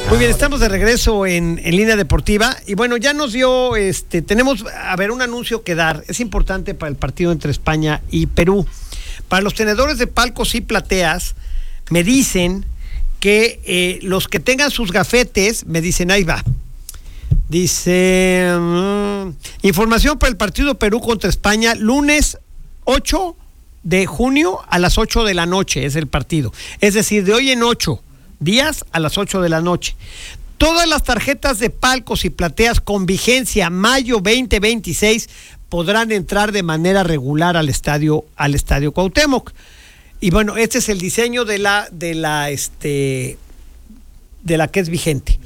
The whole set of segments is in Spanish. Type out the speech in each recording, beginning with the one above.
Muy bien, estamos de regreso en Línea Deportiva y bueno, ya nos dio, tenemos, un anuncio que dar, es importante para el partido entre España y Perú. Para los tenedores de palcos y plateas, me dicen que los que tengan sus gafetes, me dicen, ahí va, dice, información para el partido Perú contra España, lunes 8 de junio a las 8 de la noche es el partido, es decir, de hoy en 8 días a las 8 de la noche. Todas las tarjetas de palcos y plateas con vigencia mayo 2026 podrán entrar de manera regular al estadio Cuauhtémoc. Y bueno, este es el diseño de la que es vigente,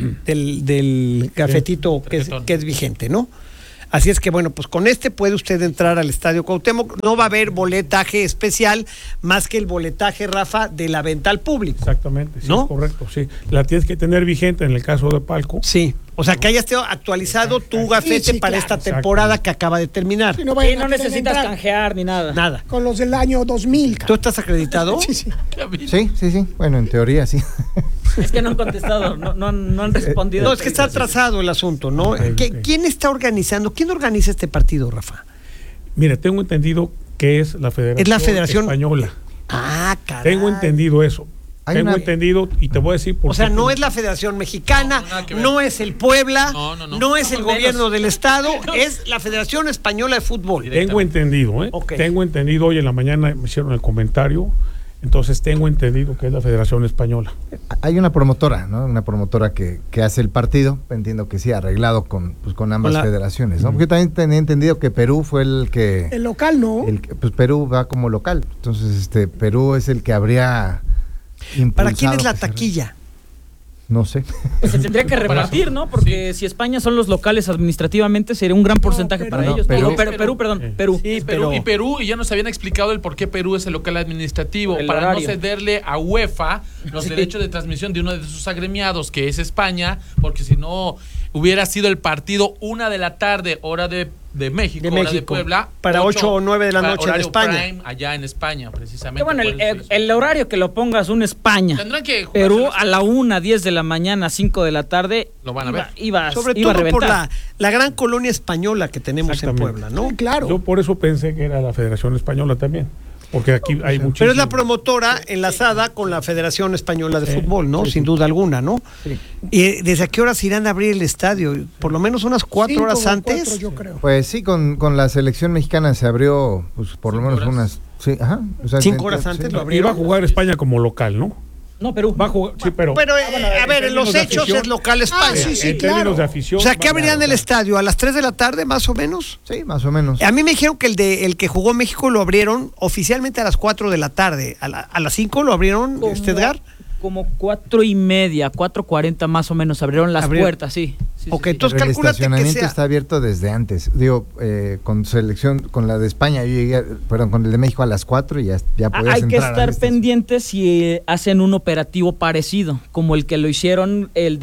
del cafetito que es vigente, ¿no? Así es que bueno, pues con puede usted entrar al estadio Cuauhtémoc. No va a haber boletaje especial más que el boletaje, Rafa, de la venta al público. Exactamente, sí, ¿no? Es correcto, sí. La tienes que tener vigente en el caso de palco. Sí, o sea que hayas actualizado tu gafete para esta temporada que acaba de terminar. Sí, no necesitas canjear ni nada. Nada. Con los del año 2000. ¿Tú estás acreditado? Sí. Sí. Bueno, en teoría sí. Es que no han contestado, no han respondido. No, es que está atrasado el asunto, ¿no? Okay. ¿Quién está organizando? ¿Quién organiza este partido, Rafa? Mira, tengo entendido que es la Federación Española. Ah, caray. Tengo entendido eso. Tengo entendido y te voy a decir por qué. O sea, no es la Federación Mexicana, no es el Puebla, no es el gobierno del estado, es la Federación Española de Fútbol. Tengo entendido, Okay. Tengo entendido, hoy en la mañana me hicieron el comentario, entonces tengo entendido que es la Federación Española. Hay una promotora, ¿no? Una promotora que hace el partido, entiendo que sí, arreglado con ambas federaciones, ¿no? Porque también tenía entendido que Perú fue el que... El local, ¿no? Pues Perú va como local, entonces Perú es el que habría... ¿Para quién es la taquilla? No sé. Se tendría que repartir, ¿no? Porque si España son los locales administrativamente, sería un gran porcentaje para ellos. Perú. Sí, Perú, y ya nos habían explicado el por qué Perú es el local administrativo, para no cederle a UEFA los derechos de transmisión de uno de sus agremiados, que es España, porque si no hubiera sido el partido 1 de la tarde, hora de México, hora de Puebla, para 8 o 9 de la noche en España. Prime, allá en España, precisamente. Que bueno, el horario que lo pongas España. Tendrán que Perú a la 1, 10 de la mañana, 5 de la tarde. Lo van a ver. Sobre todo por la gran colonia española que tenemos en Puebla, ¿no? Sí, claro. Yo por eso pensé que era la Federación Española también. Porque aquí hay muchísimo. Pero es la promotora enlazada con la Federación Española de Fútbol, ¿no? Sin duda alguna, ¿no? Sí. ¿Y desde a qué horas irán a abrir el estadio? ¿Por lo menos unas 4 horas antes? 4, yo creo. Pues sí, con la selección mexicana se abrió, pues por lo menos unas... Sí, ajá. O sea, 5 horas antes lo abrieron. Iba a jugar España como local, ¿no? No, Perú. Va a jugar, sí, pero a ver, en los hechos es local España. en términos de afición. O sea, ¿qué abrirán el estadio? ¿A las 3 de la tarde, más o menos? Sí, más o menos. A mí me dijeron que el que jugó México lo abrieron oficialmente a las 4 de la tarde. ¿A las 5 lo abrieron, Edgar? Como 4:30, 4:40 más o menos abrieron las puertas, sí. Ok, entonces el calcúlate estacionamiento que sea... está abierto desde antes. Digo, con la de España, yo llegué, con el de México a las 4 y ya podías Hay que entrar. estar pendientes si hacen un operativo parecido, como el que lo hicieron el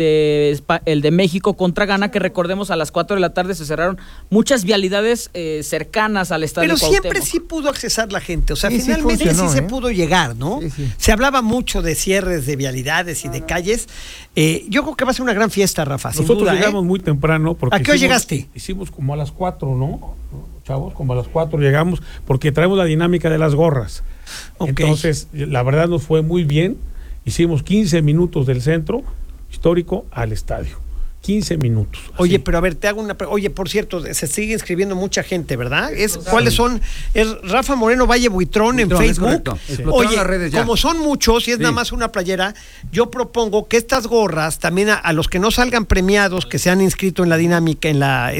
de México contra Ghana, que recordemos a las 4 de la tarde se cerraron muchas vialidades cercanas al estadio Pero Cuauhtémoc. siempre sí pudo accesar la gente, o sea, Sí, finalmente sí, funcionó, se pudo llegar, ¿no? Sí. Se hablaba mucho de cierres de vialidades y de calles. Yo creo que va a ser una gran fiesta, Rafa, sin Nosotros duda, llegamos muy temprano. Porque ¿A qué hora llegaste? Hicimos como a las 4, ¿no? Chavos, como a las 4 llegamos, porque traemos la dinámica de las gorras. Okay. Entonces, la verdad nos fue muy bien. Hicimos 15 minutos del centro histórico al estadio. 15 minutos. Así. Oye, pero a ver, te hago una... Oye, por cierto, se sigue inscribiendo mucha gente, ¿verdad? ¿Cuáles son? Es Rafa Moreno Valle Buitrón en Facebook. Sí. Oye, las redes ya. como son muchos y es nada más una playera, yo propongo que estas gorras también a los que no salgan premiados, que se han inscrito en la dinámica,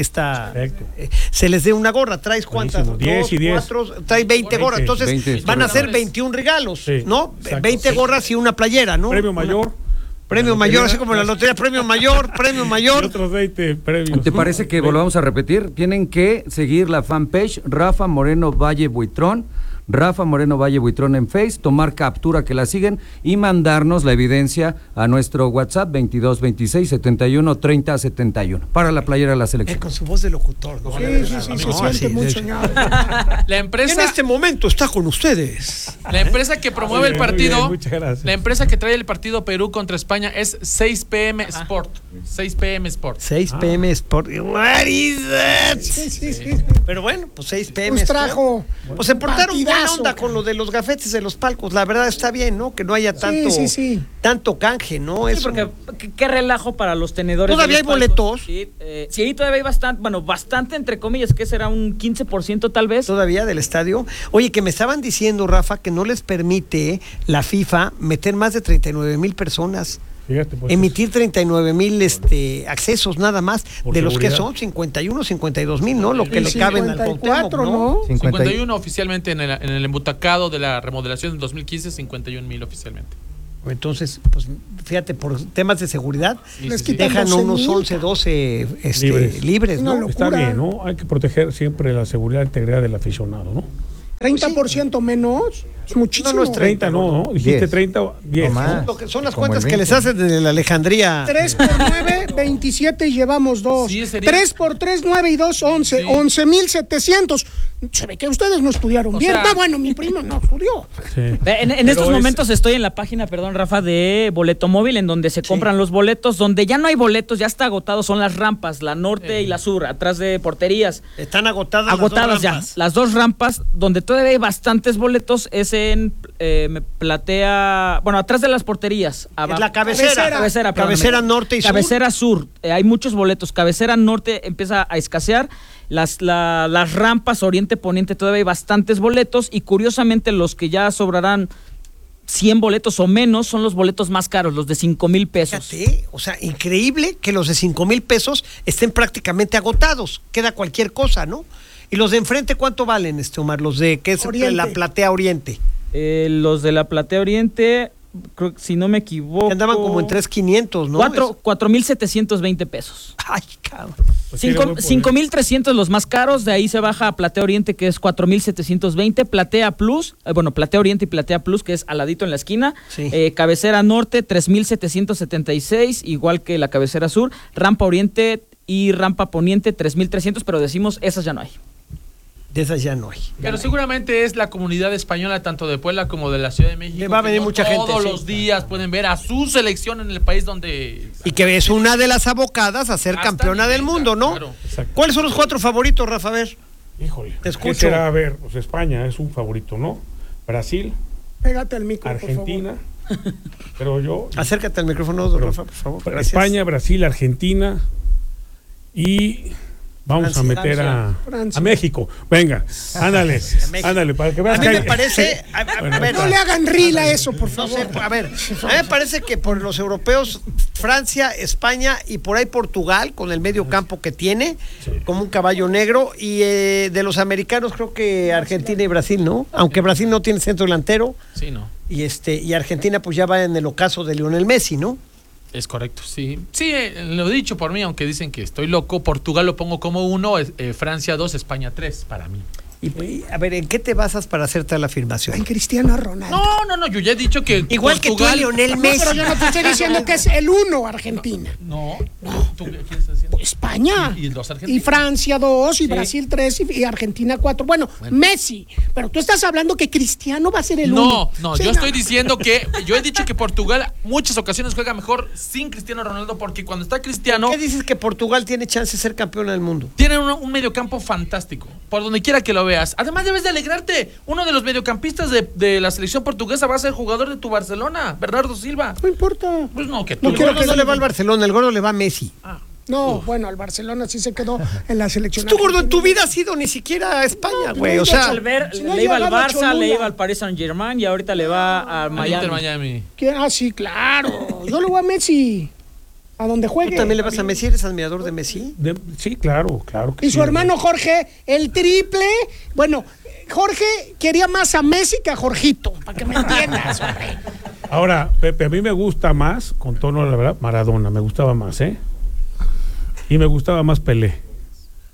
se les dé una gorra. ¿Traes cuántas? Buenísimo. 10 y 10. 4, traes 20 gorras. Entonces 20, van a ser 21 regalos, sí, ¿no? exacto, 20 gorras y una playera, ¿no? Premio mayor. Premio mayor, así como la lotería, premio mayor. Y otros 20 premios. ¿Te parece que volvamos a repetir? Tienen que seguir la fanpage Rafa Moreno Valle Buitrón. Rafa Moreno Valle Buitrón en Face, tomar captura que la siguen y mandarnos la evidencia a nuestro WhatsApp 22 26 71 30 71 para la playera de la selección. Con su voz de locutor, ¿no? Sí, se siente muy soñado. La empresa en este momento está con ustedes. La empresa que promueve el partido, bien, muchas gracias. La empresa que trae el partido Perú contra España es 6 PM Sport. 6 PM Sport. 6 PM Sport. What is that? Sí. Pero bueno, pues 6 PM Pues Sport. trajo Pues se portaron buena partidazo, onda con lo de los gafetes de los palcos. La verdad está bien, ¿no? Que no haya tanto, Sí. tanto canje, ¿no? Sí, Eso. porque qué relajo para los tenedores. ¿Todavía de los hay boletos? Sí, sí, todavía hay bastante entre comillas, que será un 15% tal vez. Todavía del estadio. Oye, que me estaban diciendo, Rafa, que no les permite la FIFA meter más de 39,000 personas. Fíjate, pues, Emitir 39,000 accesos nada más, Por de los seguridad. que son 51, 52,000, ¿no? Lo que le caben al 54, Cuauhtémoc, ¿no? 51 oficialmente en el embutacado de la remodelación del 2015, 51,000 oficialmente. Entonces, pues fíjate, por temas de seguridad, Les quitan dejan 12,000. unos 11, 12 Libres. libres, Una ¿no? locura. está bien, ¿no? Hay que proteger siempre la seguridad e integridad del aficionado, ¿no? 30% menos. Es muchísimo. No es 30, no, dijiste 10. 30, 10. No más. Lo que son las Como cuentas el que les 20. hacen de la Alejandría. 3 por 9, 27 y llevamos 2. Sí, sería- 3 por 3, 9 y 2, 11. Sí. 11,700. Se ve que ustedes no estudiaron bien. sea- No, bueno, mi primo no estudió. Sí. En Pero estos es- momentos estoy en la página, perdón, Rafa, de Boleto Móvil, en donde se compran los boletos, donde ya no hay boletos, ya está agotado, son las rampas, la norte y la sur, atrás de porterías. Están agotadas, Agotadas las dos ya. rampas. Las dos rampas, donde todavía hay bastantes boletos, es en Platea, bueno, atrás de las porterías. Es la cabecera. Cabecera, perdóname. Cabecera norte y sur. Cabecera sur. Hay muchos boletos. Cabecera norte empieza a escasear. Las rampas oriente-poniente todavía hay bastantes boletos. Y curiosamente los que ya sobrarán 100 boletos o menos son los boletos más caros, los de 5,000 pesos. Fíjate, o sea, increíble que los de 5,000 pesos estén prácticamente agotados. Queda cualquier cosa, ¿no? Y los de enfrente, ¿cuánto valen, Omar? Los de, ¿qué es Oriente. la Platea Oriente? Los de la Platea Oriente, creo que si no me equivoco. Que andaban como en 3,500, ¿no? 4,720 pesos. Ay, cabrón. Pues tiene buen poder. 5,300 los más caros, de ahí se baja a Platea Oriente, que es 4,720, Platea Plus, Platea Oriente y Platea Plus, que es al ladito en la esquina, Sí. Cabecera Norte 3,776, igual que la Cabecera Sur, Rampa Oriente y Rampa Poniente 3,300, pero decimos, esas ya no hay. De esas ya no hay. Pero seguramente es la comunidad española, tanto de Puebla como de la Ciudad de México. Le va a que venir no mucha gente, todos sí. los días pueden ver a su selección en el país donde... Y que es una de las abocadas a ser Hasta campeona del América, mundo, ¿no? claro. Exacto. ¿Cuáles son los 4 favoritos, Rafa? A ver. Híjole. Te escucho. ¿Qué será? A ver, pues España es un favorito, ¿no? Brasil, Pégate al micro, Argentina, pero yo... Acércate al micrófono, Rafa, por favor. Gracias. España, Brasil, Argentina y vamos Francia. a meter a Francia. México. Venga, ándale, ándale, para que veas A mí que me hay- parece... Bueno, a ver, No le hagan rila a eso, por no favor. sé, a ver, a mí me parece que por los europeos, Francia, España y por ahí Portugal, con el medio campo que tiene, como un caballo negro, y de los americanos creo que Argentina y Brasil, ¿no? Aunque Brasil no tiene centro delantero, Sí, no. y Argentina pues ya va en el ocaso de Lionel Messi, ¿no? Es correcto, sí. Sí, lo he dicho por mí, aunque dicen que estoy loco. Portugal lo pongo como 1, Francia 2, España 3, para mí. Y, a ver, ¿en qué te basas para hacerte la afirmación? En Cristiano Ronaldo. No, yo ya he dicho que Igual que tú, Portugal... Lionel No, Messi. pero yo no te estoy diciendo que es el 1 Argentina. No, ¿tú qué estás diciendo? España. Y los argentinos. Y Francia 2, y Brasil 3, y Argentina 4. Bueno, Messi. Pero tú estás hablando que Cristiano va a ser el 1. No, yo estoy diciendo que yo he dicho que Portugal muchas ocasiones juega mejor sin Cristiano Ronaldo, porque cuando está Cristiano ¿Qué dices que Portugal tiene chance de ser campeona del mundo? tiene un mediocampo fantástico, por donde quiera que lo veas. Además debes de alegrarte, uno de los mediocampistas de la selección portuguesa va a ser jugador de tu Barcelona, Bernardo Silva. No importa. Pues no, que tú. No El quiero gordo que no le va al Barcelona, el gordo le va a Messi. No, bueno, al Barcelona sí se quedó en la selección. Tú, gordo, en tu vida has ido ni siquiera a España, güey. O sea, Si no le iba al llegaba a Barça, Cholula. le iba al Paris Saint-Germain y ahorita le va a Al Inter Miami. Miami. Ah, sí, claro. Yo le voy a Messi. A donde juegue. ¿tú también le vas a Messi? ¿Eres admirador de Messi? Sí, claro que Y sí. su hermano Jorge, el triple. Bueno, Jorge quería más a Messi que a Jorgito, para que me entiendas, hombre. Ahora, Pepe, a mí me gusta más, con tono la verdad, Maradona, me gustaba más, ¿eh? Y me gustaba más Pelé.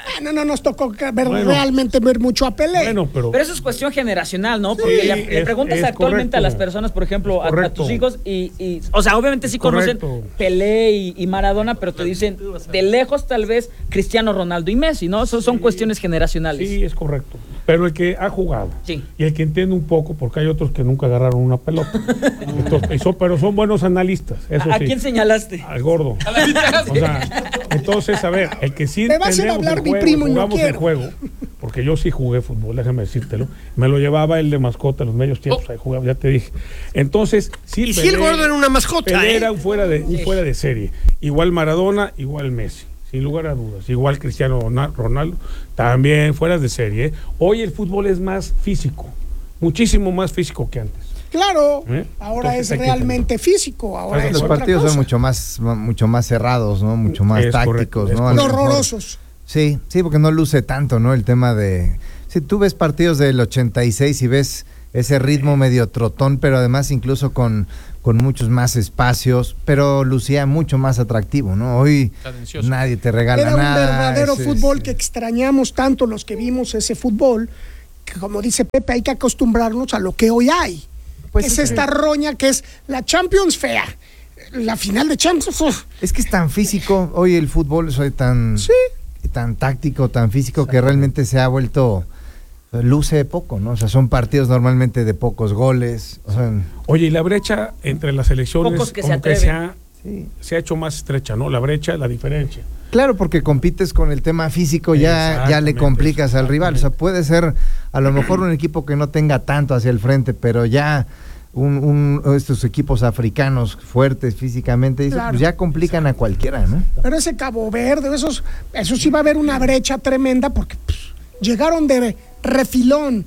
No nos tocó realmente ver mucho a Pelé. Bueno, pero eso es cuestión generacional, ¿no? Porque le preguntas es actualmente correcto. a las personas, por ejemplo, a tus hijos y o sea, obviamente sí conocen Pelé y Maradona, pero te dicen de lejos tal vez Cristiano Ronaldo y Messi, ¿no? Son cuestiones generacionales. Sí, es correcto. Pero el que ha jugado y el que entiende un poco, porque hay otros que nunca agarraron una pelota. Entonces, pero son buenos analistas. Eso ¿A sí. quién señalaste? Al gordo. O sea, entonces, a ver, el que sí me va a hacer hablar mi primo y no jugamos quiero. el juego, porque yo sí jugué fútbol, déjame decírtelo. Me lo llevaba él de mascota en los medios tiempos, ahí jugaba, ya te dije. Entonces, sí, y si el gordo era una mascota, Pelé era un fuera de serie. Igual Maradona, igual Messi. Sin lugar a dudas. Igual Cristiano Ronaldo, también fuera de serie. Hoy el fútbol es más físico, muchísimo más físico que antes. Claro, ahora Entonces es realmente físico. Ahora es los otra partidos cosa. son mucho más cerrados, ¿no? Mucho más tácticos, ¿no? Horrorosos. Sí, porque no luce tanto, ¿no? El tema de... Si tú ves partidos del 86 y ves ese ritmo medio trotón, pero además incluso con muchos más espacios, pero lucía mucho más atractivo, ¿no? Hoy nadie te regala nada. Era un verdadero fútbol que extrañamos tanto los que vimos ese fútbol, que como dice Pepe, hay que acostumbrarnos a lo que hoy hay. Pues es esta roña que es la Champions fea. La final de Champions. Es que es tan físico hoy el fútbol, soy tan táctico, tan físico, que realmente se ha vuelto... luce poco, ¿no? O sea, son partidos normalmente de pocos goles. O sea, oye, y la brecha entre las selecciones pocos que como se se ha hecho más estrecha, ¿no? La brecha, la diferencia. Claro, porque compites con el tema físico, ya le complicas al rival. O sea, puede ser a lo mejor un equipo que no tenga tanto hacia el frente, pero ya estos equipos africanos fuertes físicamente, pues ya complican a cualquiera, ¿no? Pero ese Cabo Verde, eso sí va a haber una brecha tremenda porque llegaron de refilón.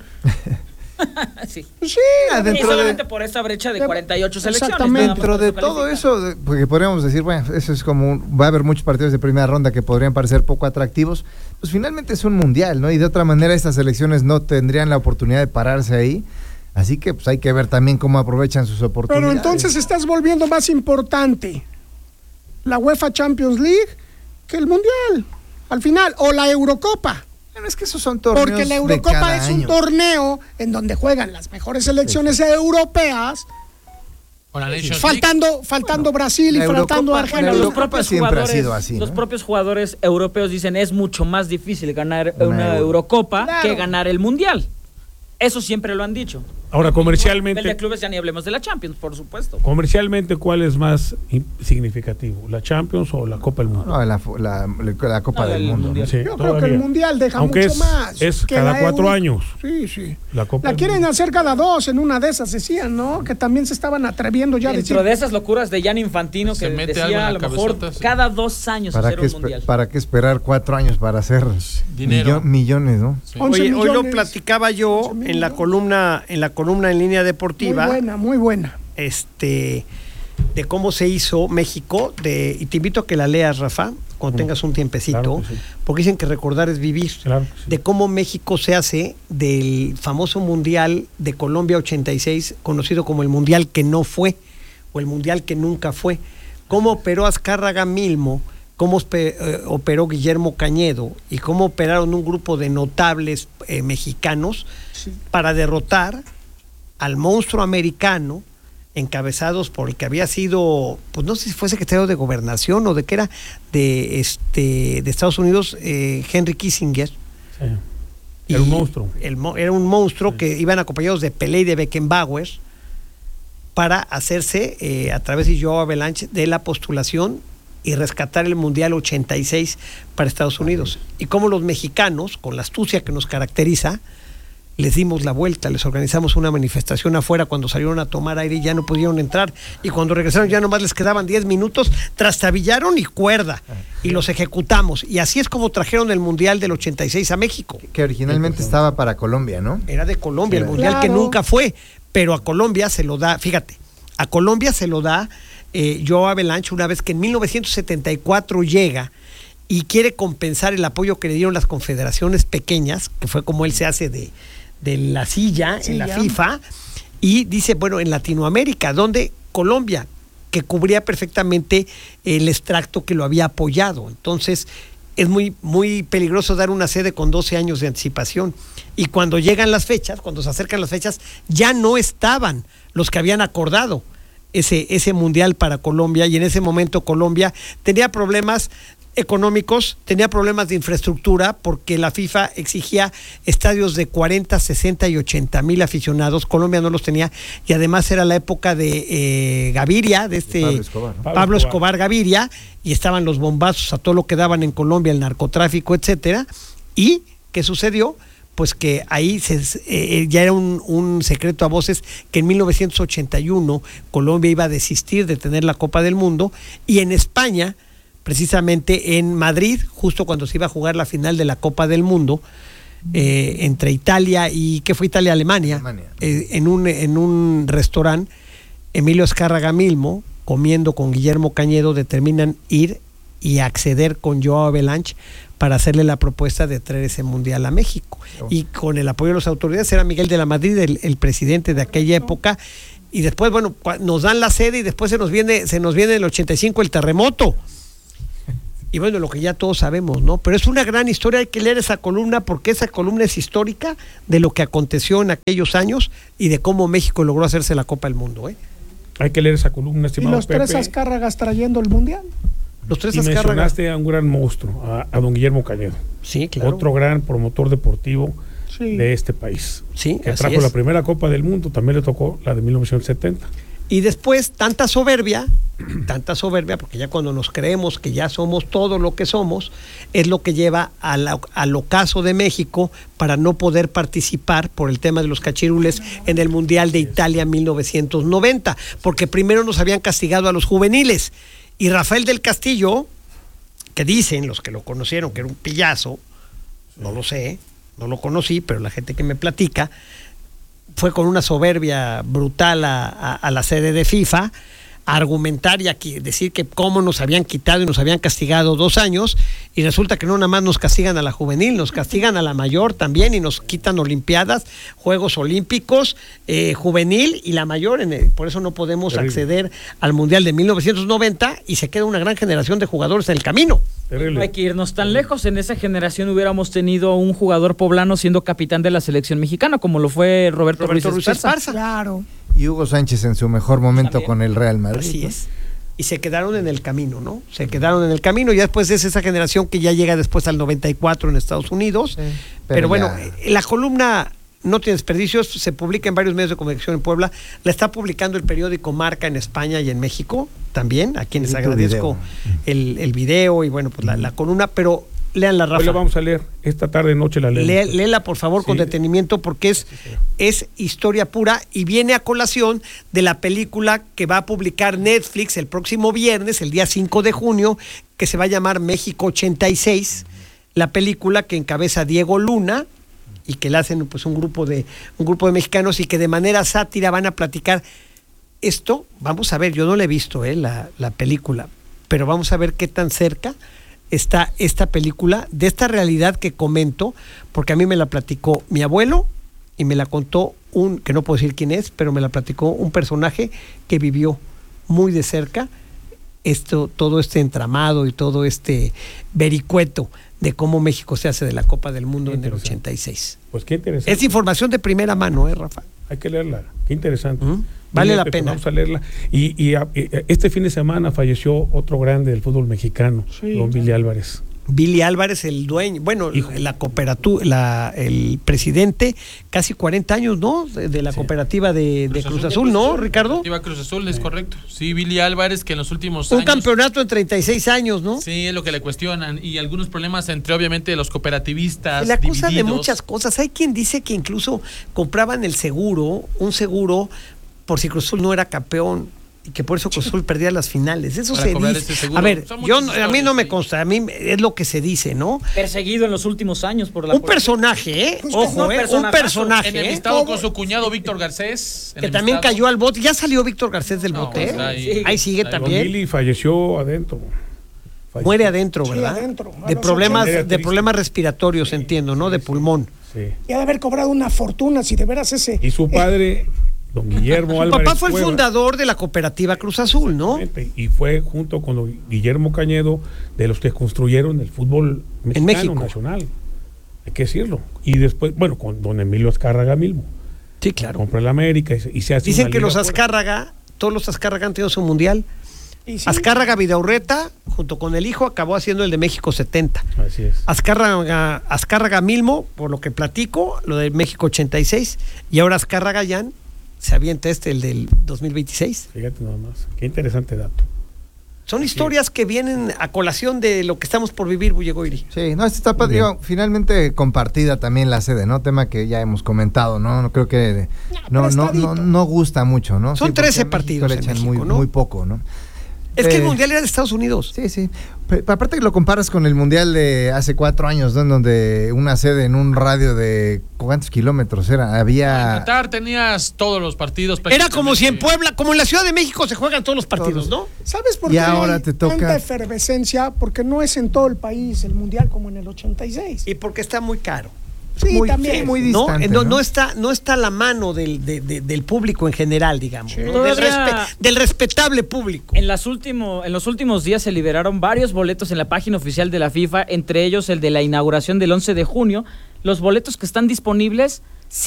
Sí. Sí, y solamente por esa brecha de 48 selecciones. Dentro de todo eso, porque podríamos decir, bueno, eso es como va a haber muchos partidos de primera ronda que podrían parecer poco atractivos, pues finalmente es un mundial, ¿no? Y de otra manera estas selecciones no tendrían la oportunidad de pararse ahí, así que pues hay que ver también cómo aprovechan sus oportunidades. Pero entonces estás volviendo más importante la UEFA Champions League que el mundial, al final, o la Eurocopa. Bueno, es que esos son torneos. Porque la Eurocopa es un torneo en donde juegan las mejores selecciones europeas. Faltando Brasil y faltando Argentina. Los propios jugadores europeos dicen es mucho más difícil ganar una Eurocopa que ganar el Mundial. Eso siempre lo han dicho. Ahora, comercialmente... El de clubes ya ni hablemos de la Champions, por supuesto. Comercialmente, ¿cuál es más significativo? ¿La Champions o la Copa del Mundo? No, la Copa del Mundo. Sí, yo creo que el Mundial deja mucho más. Es cada 4 años. Sí. La quieren hacer cada 2, en una de esas decían, ¿no? Que también se estaban atreviendo ya a decir. Dentro de esas locuras de Gianni Infantino que decía a lo mejor cada 2 años hacer un Mundial. ¿Para qué esperar 4 años para hacer millones, ¿no? Sí. Oye, hoy lo platicaba yo en la columna en Línea Deportiva. Muy buena. De cómo se hizo México, y te invito a que la leas, Rafa, cuando tengas un tiempecito, claro que sí. Porque dicen que recordar es vivir. Claro que sí. De cómo México se hace del famoso Mundial de Colombia 86, conocido como el Mundial que no fue, o el Mundial que nunca fue. Cómo operó Azcárraga Milmo, cómo operó Guillermo Cañedo, y cómo operaron un grupo de notables mexicanos para derrotar al monstruo americano, encabezados por el que había sido, pues no sé si fue secretario de Gobernación o de qué era, de Estados Unidos, Henry Kissinger. Sí. Era un monstruo. Era un monstruo que iban acompañados de Pelé y de Beckenbauer para hacerse, a través de Joe Avalanche, de la postulación y rescatar el Mundial 86 para Estados Unidos. Y como los mexicanos, con la astucia que nos caracteriza, les dimos la vuelta, les organizamos una manifestación afuera cuando salieron a tomar aire y ya no pudieron entrar, y cuando regresaron ya nomás les quedaban 10 minutos, trastabillaron y cuerda, y los ejecutamos, y así es como trajeron el Mundial del 86 a México. Que originalmente estaba para Colombia, ¿no? Era de Colombia, el Mundial que nunca fue, pero a Colombia se lo da, fíjate, a Colombia se lo da Joe Avalanche una vez que en 1974 llega y quiere compensar el apoyo que le dieron las confederaciones pequeñas, que fue como él se hace de la silla en la FIFA, y dice, bueno, en Latinoamérica, donde Colombia, que cubría perfectamente el extracto que lo había apoyado. Entonces, es muy, muy peligroso dar una sede con 12 años de anticipación. Y cuando llegan las fechas, cuando se acercan las fechas, ya no estaban los que habían acordado ese mundial para Colombia, y en ese momento Colombia tenía problemas económicos, tenía problemas de infraestructura, porque la FIFA exigía estadios de 40, 60 y 80 mil aficionados. Colombia no los tenía, y además era la época de Gaviria, de Pablo Escobar Gaviria, y estaban los bombazos a todo lo que daban en Colombia, el narcotráfico, etcétera. ¿Y qué sucedió? Pues que ahí ya era un secreto a voces que en 1981 Colombia iba a desistir de tener la Copa del Mundo, y en España, precisamente en Madrid, justo cuando se iba a jugar la final de la Copa del Mundo, entre Italia y, ¿qué fue Italia? Alemania. En un restaurante, Emilio Azcárraga Milmo, comiendo con Guillermo Cañedo, determinan ir y acceder con Joao Avalanche para hacerle la propuesta de traer ese mundial a México. Y con el apoyo de las autoridades, era Miguel de la Madrid, el presidente de aquella época. Y después, bueno, nos dan la sede, y después se nos viene en el 85 el terremoto. Y bueno, lo que ya todos sabemos, ¿no? Pero es una gran historia, hay que leer esa columna, porque esa columna es histórica de lo que aconteció en aquellos años y de cómo México logró hacerse la Copa del Mundo, ¿eh? Hay que leer esa columna, estimado Pepe. Y los 3 Azcárragas trayendo el mundial. Los 3 y Azcárragas. Mencionaste a un gran monstruo, a don Guillermo Cañedo. Sí, claro. Otro gran promotor deportivo de este país. Sí, que trajo la primera Copa del Mundo, también le tocó la de 1970. Y después tanta soberbia, porque ya cuando nos creemos que ya somos todo lo que somos, es lo que lleva al ocaso de México para no poder participar por el tema de los cachirules en el Mundial de Italia 1990, porque primero nos habían castigado a los juveniles, y Rafael del Castillo, que dicen los que lo conocieron que era un pillazo, no lo sé, no lo conocí, pero la gente que me platica, fue con una soberbia brutal a la sede de FIFA, a argumentar y a decir que cómo nos habían quitado y nos habían castigado 2 años, y resulta que no nada más nos castigan a la juvenil, nos castigan a la mayor también, y nos quitan olimpiadas, Juegos Olímpicos, juvenil y la mayor, por eso no podemos acceder al Mundial de 1990, y se queda una gran generación de jugadores en el camino. No hay que irnos tan lejos. En esa generación hubiéramos tenido un jugador poblano siendo capitán de la selección mexicana, como lo fue Roberto Ruiz Esparza. Claro. Y Hugo Sánchez en su mejor momento también con el Real Madrid. Así es. Y se quedaron en el camino, ¿no? Se quedaron en el camino. Y después es esa generación que ya llega después al 94 en Estados Unidos. Sí, pero bueno, la columna no tiene desperdicios, se publica en varios medios de comunicación en Puebla, la está publicando el periódico Marca en España y en México también, a quienes agradezco el video y bueno, pues la columna, pero léanla, Rafa. Hoy la vamos a leer, esta tarde noche la leemos. Léela por favor con detenimiento, porque es historia pura, y viene a colación de la película que va a publicar Netflix el próximo viernes, el día 5 de junio, que se va a llamar México 86, la película que encabeza Diego Luna, y que la hacen pues un grupo de mexicanos, y que de manera sátira van a platicar esto. Vamos a ver, yo no la he visto la película, pero vamos a ver qué tan cerca está esta película de esta realidad que comento, porque a mí me la platicó mi abuelo y me la contó que no puedo decir quién es, pero me la platicó un personaje que vivió muy de cerca todo este entramado y todo este vericueto de cómo México se hace de la Copa del Mundo en el 86. Pues qué interesante. Es información de primera mano, Rafa. Hay que leerla, qué interesante. Vale la pena. Vamos a leerla. Y este fin de semana falleció otro grande del fútbol mexicano, don Billy Álvarez. Billy Álvarez, el dueño, bueno, la cooperativa, el presidente, casi 40 años, ¿no? De la cooperativa de Cruz Azul, ¿no, Ricardo? Cooperativa Cruz Azul, es correcto. Sí, Billy Álvarez, que en los últimos años... Un campeonato en 36 años, ¿no? Sí, es lo que le cuestionan, y algunos problemas entre, obviamente, los cooperativistas. Se le acusa de muchas cosas. Hay quien dice que incluso compraban un seguro, por si Cruz Azul no era campeón, y que por eso Cruz Azul perdía las finales. Eso se dice. A ver, a mí no me consta, a mí es lo que se dice, ¿no? Perseguido en los últimos años por la... Un personaje, ojo, un personaje. Enemistado con su cuñado Víctor Garcés. Que también cayó al bote. ¿Ya salió Víctor Garcés del bote? Pues ahí sigue también. Billy falleció adentro. Muere adentro, ¿verdad? Sí, adentro. De problemas respiratorios, entiendo, ¿no? De pulmón. Sí. Y ha de haber cobrado una fortuna, si de veras ese... Y su padre... don Guillermo Su Álvarez papá fue el Cueva. fundador de la cooperativa Cruz Azul, ¿no? Y fue junto con don Guillermo Cañedo de los que construyeron el fútbol mexicano México. nacional. Hay que decirlo. Y después, bueno, con don Emilio Azcárraga mismo. Sí, claro. Compra el América y se hace Dicen una que liga los fuera. Azcárraga, todos los Azcárraga han tenido su mundial. Y sí, Azcárraga Vidaurreta, junto con el hijo, acabó haciendo el de México 70. Así es. Azcárraga Milmo, por lo que platico, lo de México 86. Y ahora Azcárraga Jan se avienta el del 2026. Fíjate nada más. Qué interesante dato. Son historias que vienen a colación de lo que estamos por vivir, Bullegoiri. Sí, no, esta etapa, digo, finalmente compartida también la sede, ¿no? Tema que ya hemos comentado, ¿no? No creo que no gusta mucho, ¿no? Son Sí, porque 13 a México partidos le en echan México, muy, ¿no? muy poco, ¿no? Es que el mundial era de Estados Unidos. Sí, sí. Aparte que lo comparas con el mundial de hace 4 años, ¿no? En donde una sede en un radio de ¿cuántos kilómetros era? En Había... Qatar tenías todos los partidos. Era como si en Puebla, como en la Ciudad de México se juegan todos los partidos, ¿no? ¿Sabes por Y qué ahora hay te toca- tanta efervescencia? Porque no es en todo el país el mundial como en el 86. Y porque está muy caro. Sí, muy- también. sí, muy ¿No? distante, No, ¿no? no está a la mano del público en general, digamos. ¿no? Todavía- Del respetable público. En los últimos días se liberaron varios boletos en la página oficial de la FIFA, entre ellos el de la inauguración del 11 de junio. Los boletos que están disponibles,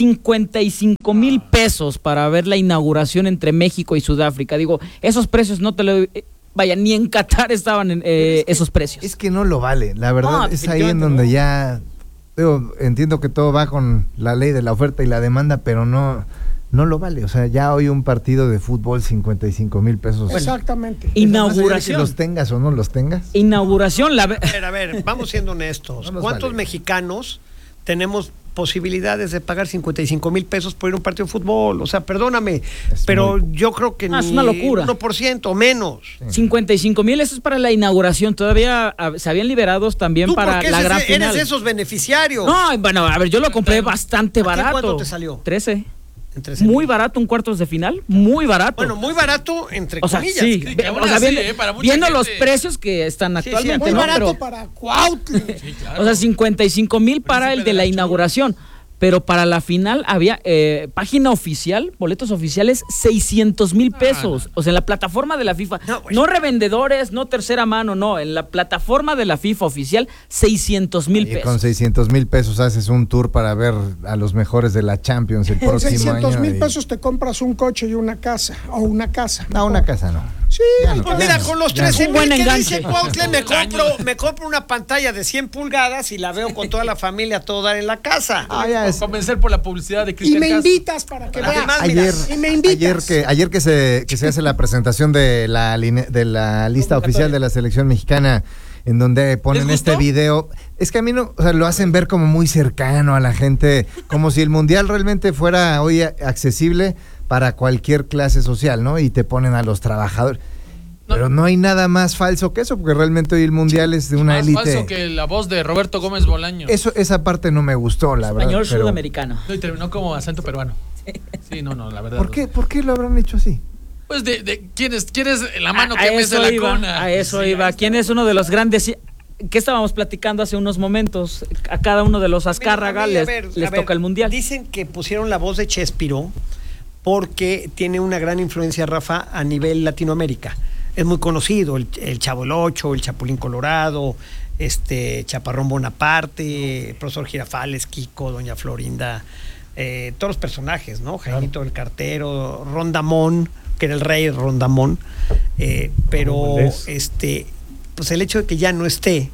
55,000 pesos para ver la inauguración entre México y Sudáfrica. Digo, esos precios no te lo... Vaya, ni en Qatar estaban esos precios. Es que no lo vale, la verdad, No, es ahí en definitivamente donde no. ya... Digo, entiendo que todo va con la ley de la oferta y la demanda, pero no lo vale. O sea, ya hoy un partido de fútbol, 55,000 pesos. Exactamente. Más allá de Inauguración. que los tengas o no los tengas. Inauguración, A ver, vamos siendo honestos. No nos ¿Cuántos vale. mexicanos tenemos posibilidades de pagar 55,000 pesos por ir a un partido de fútbol? O sea, perdóname, Es pero muy- yo creo que es una locura. 1% o menos. 55,000, eso es para la inauguración. Todavía se habían liberados también Tú para porque la gran eres final. de esos beneficiarios. No, bueno, a ver, yo lo compré bastante ¿A ti barato. cuánto te salió? 13. En 13,000. Muy barato, un cuartos de final. Muy barato. Bueno, muy barato, entre o sea, comillas. sí. Sí, que aún O sea, así, viendo, para mucha viendo gente- los precios que están sí, actualmente, Muy ¿no? barato Pero, para Cuautla. Sí, claro. o sea, 55,000 para el de la inauguración. Pero para la final había página oficial, boletos oficiales, 600,000 pesos. O sea, en la plataforma de la FIFA. No, pues. No revendedores, no tercera mano, no. En la plataforma de la FIFA oficial, 600,000 Y con pesos. 600,000 pesos haces un tour para ver a los mejores de la Champions el Con próximo 600 año. mil y- pesos te compras un coche y una casa. O una casa. No, una casa no. Sí, Ya hay no. que Pues mira, Ya con los ya no. 13,000 Buen que enganche. dice Cuautle, me compro una pantalla de 100 pulgadas y la veo con toda la familia a todo dar en la casa. Ah, ya es. Convencer por la publicidad de Y Cristian me Castro. invitas para que veas. Además, mira, Ayer, y me invitas. ayer que se hace la presentación de la lista oficial de la selección mexicana, en donde ponen ¿Les gustó? este video, es que a mí no, o sea, lo hacen ver como muy cercano a la gente, como si el mundial realmente fuera hoy accesible para cualquier clase social, ¿no? Y te ponen a los trabajadores. Pero no hay nada más falso que eso, porque realmente hoy el mundial es de una Más élite. falso que la voz de Roberto Gómez Bolaño. Esa parte no me gustó, la verdad. Español pero- sudamericano. No, y terminó como acento peruano. Sí, no, la verdad. ¿Por qué lo habrán hecho así? Pues ¿quién es la mano A que mece la iba, cuna? a eso Sí, iba. ahí ¿Quién es uno de los grandes? ¿Qué estábamos platicando hace unos momentos? A cada uno de los Azcárraga A mí, les, a ver, toca el mundial. Dicen que pusieron la voz de Chespiró porque tiene una gran influencia, Rafa, a nivel Latinoamérica. Es muy conocido, el Chavo el Ocho, el Chapulín Colorado, Chaparrón Bonaparte, el profesor Girafales, Kiko, Doña Florinda, todos los personajes, ¿no? Jaimito el Cartero, Rondamón, que era el rey Rondamón, pero Valdés. pues el hecho de que ya no esté,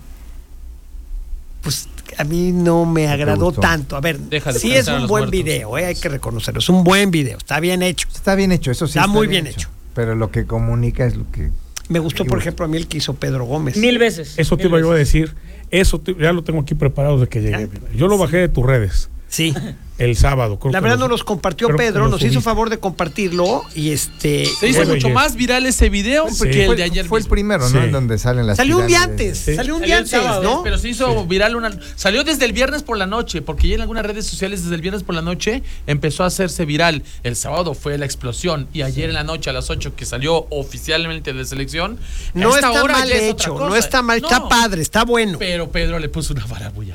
pues a mí no me agradó gustó? tanto. A ver, Deja de sí es pensar a un los buen muertos. video, hay que reconocerlo, es un buen video, está bien hecho. Está bien hecho, eso sí. Está muy bien hecho. Pero lo que comunica es lo que... Me gustó, por ejemplo, a mí el que hizo Pedro Gómez. 1000 veces. Eso te Mil iba yo a veces. decir. Ya lo tengo aquí preparado desde que llegué. Yo lo bajé de tus redes Sí. el sábado. creo La que verdad nos los compartió creo que Pedro, lo nos hizo subiste. favor de compartirlo y Se hizo Bueno, mucho oye. más viral ese video Sí. que el fue, de ayer fue el mismo. primero, ¿no? Sí. En donde salen las salió un día pirámides. antes, Sí. salió un Salió día el antes, sábado, ¿no? pero se hizo viral salió desde el viernes por la noche, porque ya en algunas redes sociales desde el viernes por la noche empezó a hacerse viral. El sábado fue la explosión y ayer en la noche a las 8 que salió oficialmente de selección. No a esta está hora mal ya es hecho, otra no cosa. está mal, está No, padre, está bueno. Pero Pedro le puso una vara muy alta.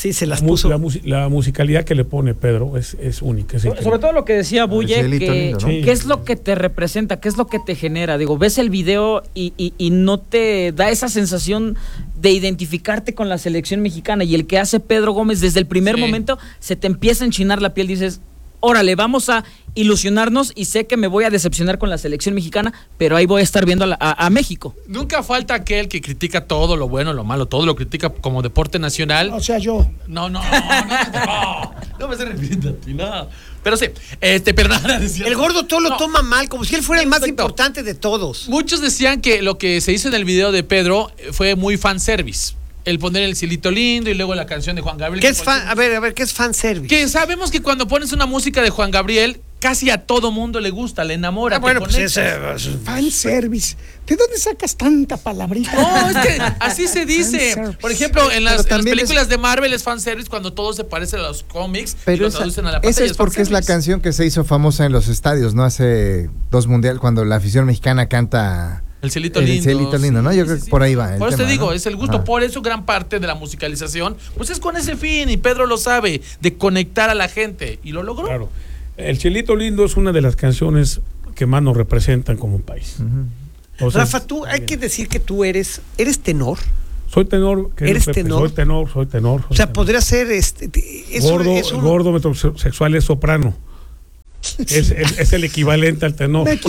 Sí, se las puso. La musicalidad que le pone Pedro es única. Sobre todo lo que decía Bulle, que, lindo, ¿no? ¿qué es lo que te representa? ¿Qué es lo que te genera? Digo, ves el video y no te da esa sensación de identificarte con la selección mexicana. Y el que hace Pedro Gómez desde el primer momento se te empieza a enchinar la piel. Dices, órale, vamos a ilusionarnos y sé que me voy a decepcionar con la selección mexicana, pero ahí voy a estar viendo a México. Nunca falta aquel que critica todo lo bueno, lo malo, todo lo critica como deporte nacional. O sea, yo. No me estoy refiriendo a ti, no. Pero sí, perdona. El gordo todo lo toma mal, como si él fuera el más importante de todos. Muchos decían que lo que se hizo en el video de Pedro fue muy fanservice. El poner el cielito lindo y luego la canción de Juan Gabriel. ¿Qué es a ver, ¿qué es fanservice? Que sabemos que cuando pones una música de Juan Gabriel, casi a todo mundo le gusta, le enamora. Bueno, pues fanservice. ¿De dónde sacas tanta palabrita? No, es que así se dice. Por ejemplo, en las películas de Marvel es fanservice cuando todo se parece a los cómics y lo traducen a la pantalla. Esa es porque es la canción que se hizo famosa en los estadios, ¿no? Hace 2 mundiales, cuando la afición mexicana canta... El cielito lindo. El cielito lindo, ¿no? Yo creo que por ahí va. Por eso te digo, es el gusto. Por eso gran parte de la musicalización, pues es con ese fin, y Pedro lo sabe, de conectar a la gente. Y lo logró. Claro. El cielito lindo es una de las canciones que más nos representan como país. O sea, Rafa, hay que decir que tú eres tenor. Soy tenor. ¿Eres tenor? Soy tenor. O sea, podría ser gordo metrosexual es soprano. Es el equivalente al tenor. Es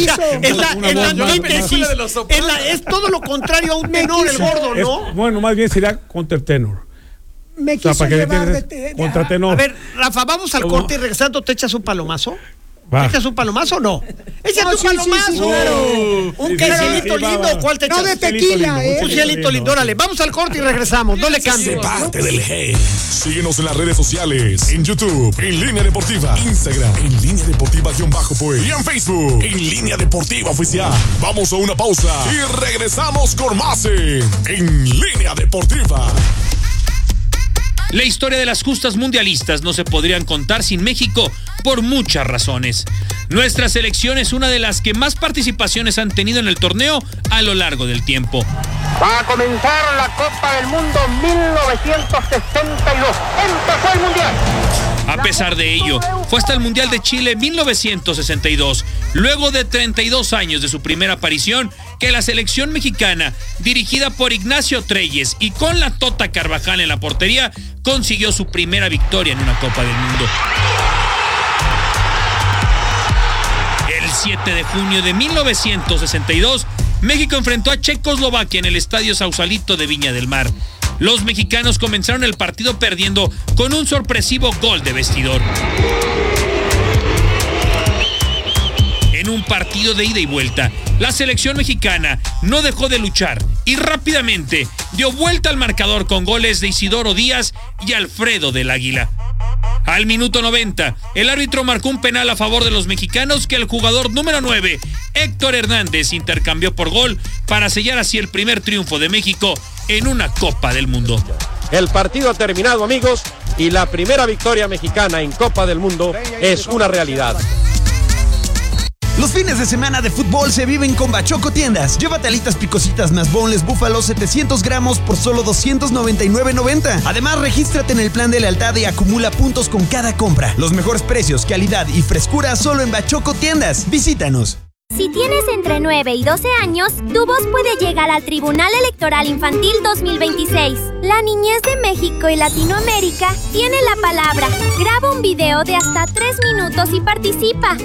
todo lo contrario a un tenor, el gordo, ¿no? Bueno, más bien sería contratenor. Me quiso llevar contratenor. A ver, Rafa, vamos al corte y regresando, ¿te echas un palomazo? Va. ¿Echas un palomazo o no? ¡Échate un palomazo! Sí, claro. ¿Un cielito lindo o cuál te echas? No, de tequila, Un cielito lindo, órale. Vamos al corte y regresamos. No le cambies. Parte del G. Síguenos en las redes sociales. En YouTube, En Línea Deportiva. Instagram, En Línea Deportiva-Pues. Y en Facebook, En Línea Deportiva Oficial. Vamos a una pausa y regresamos con más En Línea Deportiva. La historia de las justas mundialistas no se podrían contar sin México por muchas razones. Nuestra selección es una de las que más participaciones han tenido en el torneo a lo largo del tiempo. Va a comenzar la Copa del Mundo 1962. Empezó el Mundial. A pesar de ello, fue hasta el Mundial de Chile 1962, luego de 32 años de su primera aparición, que la selección mexicana, dirigida por Ignacio Treyes y con la Tota Carvajal en la portería, consiguió su primera victoria en una Copa del Mundo. El 7 de junio de 1962, México enfrentó a Checoslovaquia en el Estadio Sausalito de Viña del Mar. Los mexicanos comenzaron el partido perdiendo con un sorpresivo gol de vestidor. En un partido de ida y vuelta, la selección mexicana no dejó de luchar y rápidamente dio vuelta al marcador con goles de Isidoro Díaz y Alfredo del Águila. Al minuto 90, el árbitro marcó un penal a favor de los mexicanos que el jugador número 9, Héctor Hernández, intercambió por gol para sellar así el primer triunfo de México en una Copa del Mundo. El partido ha terminado, amigos, y la primera victoria mexicana en Copa del Mundo es una realidad. Los fines de semana de fútbol se viven con Bachoco Tiendas. Llévate alitas picositas más boneless búfalo 700 gramos por solo $299.90. Además, regístrate en el plan de lealtad y acumula puntos con cada compra. Los mejores precios, calidad y frescura solo en Bachoco Tiendas. Visítanos. Si tienes entre 9 y 12 años, tu voz puede llegar al Tribunal Electoral Infantil 2026. La niñez de México y Latinoamérica tiene la palabra. Graba un video de hasta 3 minutos y participa.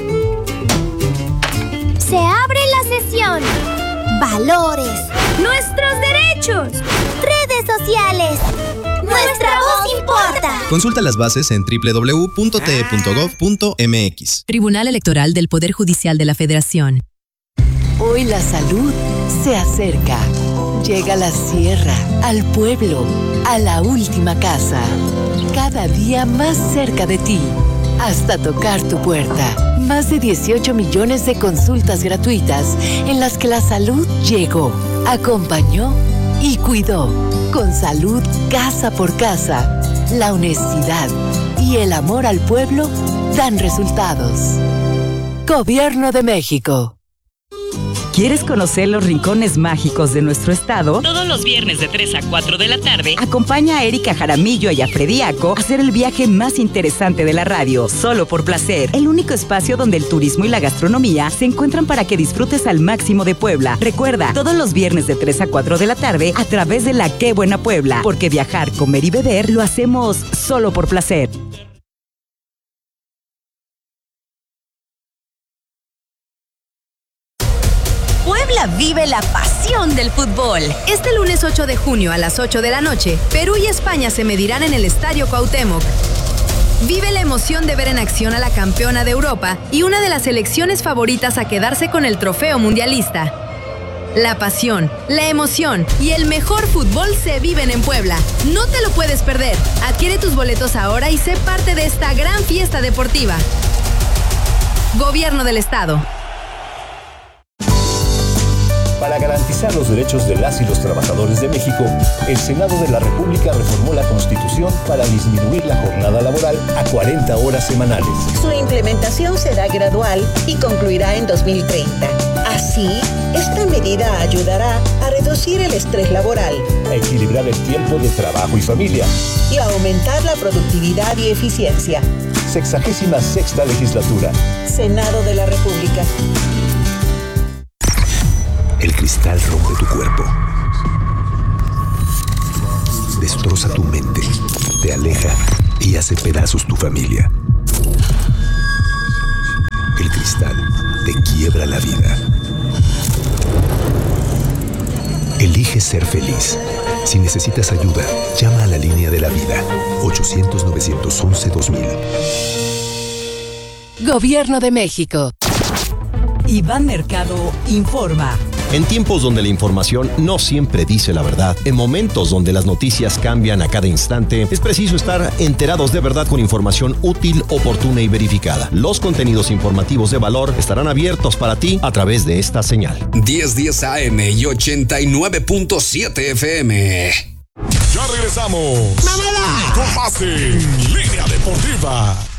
Se abre la sesión. Valores. Nuestros derechos. Redes sociales. Nuestra voz importa. Consulta las bases en www.te.gov.mx. Tribunal Electoral del Poder Judicial de la Federación. Hoy la salud se acerca. Llega a la sierra, al pueblo, a la última casa. Cada día más cerca de ti. Hasta tocar tu puerta. Más de 18 millones de consultas gratuitas en las que la salud llegó, acompañó y cuidó. Con salud casa por casa, la honestidad y el amor al pueblo dan resultados. Gobierno de México. ¿Quieres conocer los rincones mágicos de nuestro estado? Todos los viernes de 3 a 4 de la tarde, acompaña a Erika Jaramillo y a Frediaco a hacer el viaje más interesante de la radio, Solo por Placer. El único espacio donde el turismo y la gastronomía se encuentran para que disfrutes al máximo de Puebla. Recuerda, todos los viernes de 3 a 4 de la tarde a través de la Qué Buena Puebla, porque viajar, comer y beber lo hacemos solo por placer. Puebla vive la pasión del fútbol. Este lunes 8 de junio a las 8 de la noche, Perú y España se medirán en el Estadio Cuauhtémoc. Vive la emoción de ver en acción a la campeona de Europa y una de las selecciones favoritas a quedarse con el trofeo mundialista. La pasión, la emoción y el mejor fútbol se viven en Puebla. No te lo puedes perder. Adquiere tus boletos ahora y sé parte de esta gran fiesta deportiva. Gobierno del Estado. Para garantizar los derechos de las y los trabajadores de México, el Senado de la República reformó la Constitución para disminuir la jornada laboral a 40 horas semanales. Su implementación será gradual y concluirá en 2030. Así, esta medida ayudará a reducir el estrés laboral, a equilibrar el tiempo de trabajo y familia y a aumentar la productividad y eficiencia. 66ª legislatura. Senado de la República. El cristal rompe tu cuerpo, destroza tu mente, te aleja y hace pedazos tu familia. El cristal te quiebra la vida. Elige ser feliz. Si necesitas ayuda, llama a la línea de la vida, 800-911-2000. Gobierno de México. Iván Mercado informa. En tiempos donde la información no siempre dice la verdad, en momentos donde las noticias cambian a cada instante, es preciso estar enterados de verdad con información útil, oportuna y verificada. Los contenidos informativos de valor estarán abiertos para ti a través de esta señal. 1010 AM y 89.7 FM. Ya regresamos. ¡Mamada! Con más en Línea Deportiva.